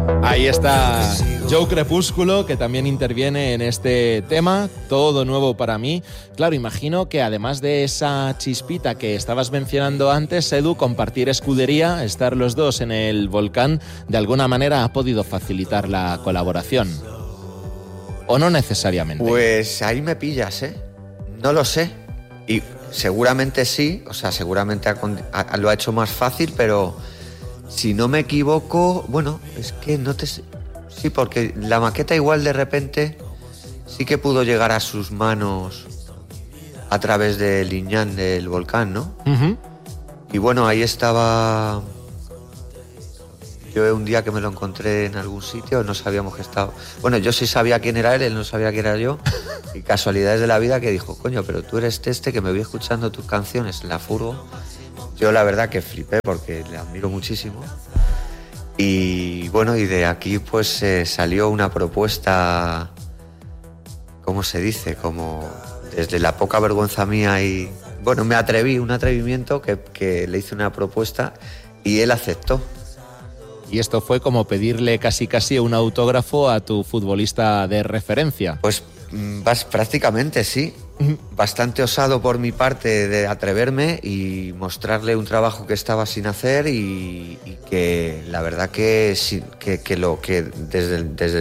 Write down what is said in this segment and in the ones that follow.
Ahí está Joe Crepúsculo, que también interviene en este tema, todo nuevo para mí. Claro, imagino que además de esa chispita que estabas mencionando antes, Edu, compartir escudería, estar los dos en el volcán, de alguna manera ha podido facilitar la colaboración. ¿O no necesariamente? Pues ahí me pillas, ¿eh? No lo sé. Y seguramente sí, o sea, seguramente lo ha hecho más fácil, pero si no me equivoco, bueno, es que no te... Sí, porque la maqueta igual de repente sí que pudo llegar a sus manos a través del Liñán del volcán, ¿no? Uh-huh. Y bueno, ahí estaba... Yo un día que me lo encontré en algún sitio, no sabíamos que estaba... Bueno, yo sí sabía quién era él no sabía quién era yo. Y casualidades de la vida que dijo, coño, pero tú eres este que me voy escuchando tus canciones en la furgo. Yo la verdad que flipé porque le admiro muchísimo. Y bueno, y de aquí pues salió una propuesta, ¿cómo se dice? Como desde la poca vergüenza mía y... Bueno, me atreví, un atrevimiento que le hice una propuesta y él aceptó. Y esto fue como pedirle casi un autógrafo a tu futbolista de referencia. Pues prácticamente sí. Bastante osado por mi parte de atreverme y mostrarle un trabajo que estaba sin hacer y que la verdad que desde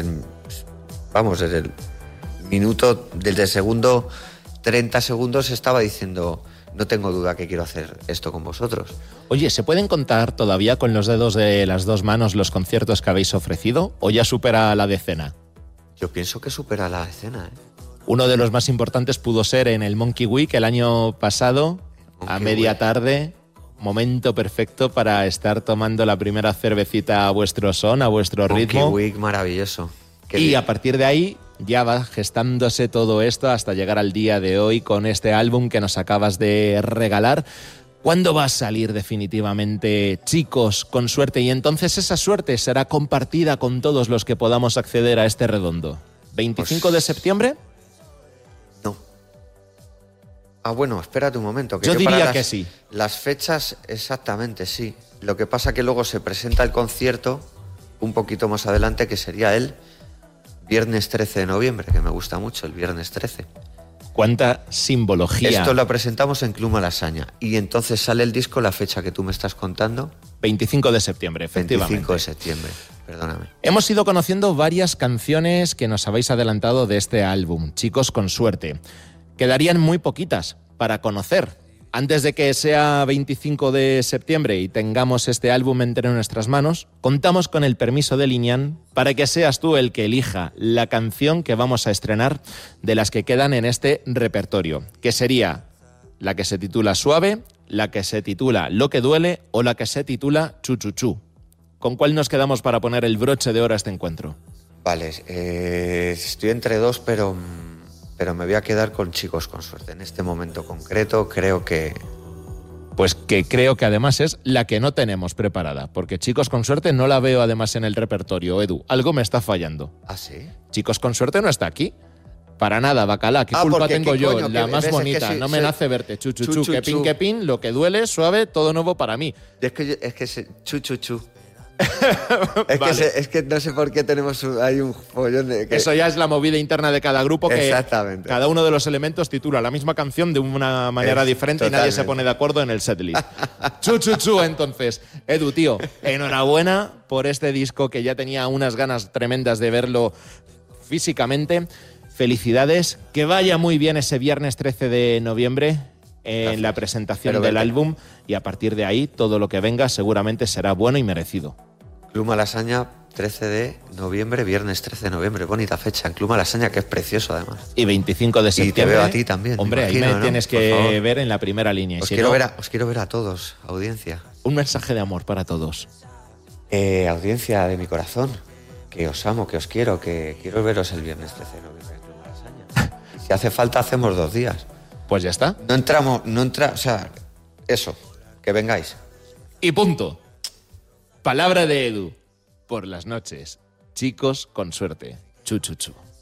el minuto, desde el segundo 30 segundos estaba diciendo... No tengo duda que quiero hacer esto con vosotros. Oye, ¿se pueden contar todavía con los dedos de las dos manos los conciertos que habéis ofrecido o ya supera la decena? Yo pienso que supera la decena, ¿eh? Uno de los más importantes pudo ser en el Monkey Week el año pasado, a media tarde, momento perfecto para estar tomando la primera cervecita a vuestro son, a vuestro ritmo. Monkey Week, maravilloso. Y a partir de ahí ya va gestándose todo esto hasta llegar al día de hoy con este álbum que nos acabas de regalar. ¿Cuándo va a salir definitivamente Chicos con Suerte? Y entonces esa suerte será compartida con todos los que podamos acceder a este redondo. ¿25 de septiembre? No. Ah, bueno, espérate un momento. Yo diría que sí. Las fechas, exactamente, sí. Lo que pasa que luego se presenta el concierto un poquito más adelante, que sería el viernes 13 de noviembre, que me gusta mucho, el viernes 13. ¿Cuánta simbología? Esto lo presentamos en Club Malasaña y entonces sale el disco, la fecha que tú me estás contando. 25 de septiembre, efectivamente. 25 de septiembre, perdóname. Hemos ido conociendo varias canciones que nos habéis adelantado de este álbum, Chicos con Suerte. Quedarían muy poquitas para conocer. Antes de que sea 25 de septiembre y tengamos este álbum entero en nuestras manos, contamos con el permiso de Liñán para que seas tú el que elija la canción que vamos a estrenar de las que quedan en este repertorio, que sería la que se titula Suave, la que se titula Lo que duele o la que se titula Chu Chu Chu. ¿Con cuál nos quedamos para poner el broche de oro a este encuentro? Vale, estoy entre dos, pero me voy a quedar con Chicos con Suerte. En este momento concreto creo que... Pues que creo que además es la que no tenemos preparada, porque Chicos con Suerte no la veo además en el repertorio, Edu. Algo me está fallando. ¿Ah, sí? Chicos con Suerte no está aquí. Para nada, Bacalá, ¿qué culpa tengo yo? Coño, la más bonita, sí, no me nace verte. Chu, chu, chu, que pin, lo que duele, suave, todo nuevo para mí. Es que chu, chu, chu. Vale. Es que no sé por qué hay un follón de... Eso ya es la movida interna de cada grupo, que exactamente. Cada uno de los elementos titula la misma canción de una manera diferente totalmente. Y nadie se pone de acuerdo en el setlist. Chu, chu, chu, entonces. Edu, tío, enhorabuena por este disco que ya tenía unas ganas tremendas de verlo físicamente. Felicidades, que vaya muy bien ese viernes 13 de noviembre en la presentación del álbum y a partir de ahí todo lo que venga seguramente será bueno y merecido. Club Malasaña, 13 de noviembre, viernes 13 de noviembre, bonita fecha en Club Malasaña, que es precioso además. Y 25 de septiembre. Y te veo a ti también. Hombre, imagino, ahí me tienes que ver en la primera línea. Os quiero ver a todos, audiencia. Un mensaje de amor para todos. Audiencia de mi corazón, que os amo, que os quiero, que quiero veros el viernes 13 de noviembre en Club Malasaña. Si hace falta hacemos 2 días. Pues ya está. O sea, eso, que vengáis. Y punto. Palabra de Edu. Por las noches. Chicos con Suerte. Chu, chu, chu.